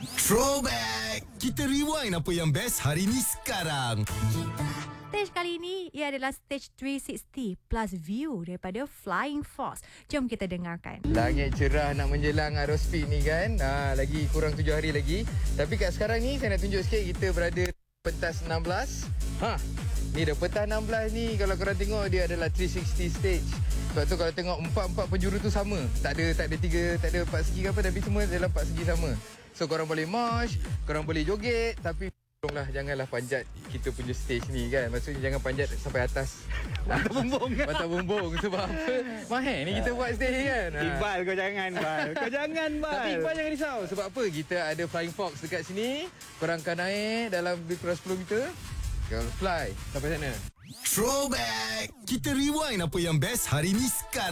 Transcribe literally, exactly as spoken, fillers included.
Throwback! Kita rewind apa yang best hari ni sekarang. Stage kali ini ia adalah stage three sixty plus view daripada Flying Fox. Jom kita dengarkan. Langit cerah nak menjelang arus peak ni kan. Ha, lagi kurang tujuh hari lagi. Tapi kat sekarang ni saya nak tunjuk sikit kita berada pentas enam belas. Ha, ni dah pentas enam belas ni kalau korang tengok dia adalah three sixty stage. Sebab tu kalau tengok empat-empat penjuru tu sama. Tak ada tak ada tiga, tak ada empat segi ke apa, tapi semua dalam empat segi sama. So korang boleh march, korang boleh joget, tapi tolonglah janganlah panjat kita punya stage ni kan. Maksudnya jangan panjat sampai atas. Mata bumbung. Mata bumbung sebab apa? Mahal ni kita buat stage ni kan. Iqbal kau jangan Bal. Kau jangan Bal. Tapi Iqbal jangan risau. Sebab apa? Kita ada Flying Fox dekat sini. Korang akan naik dalam lebih kurang sepuluh meter. Korang fly sampai sana. Throwback! Kita rewind apa yang best hari ni sekarang.